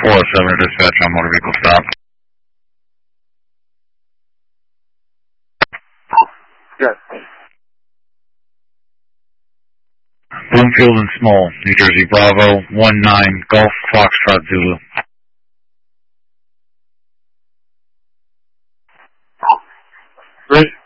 407 dispatch on motor vehicle stop. Yes. Bloomfield and Small, New Jersey, Bravo 19 Golf Foxtrot Zulu. Great.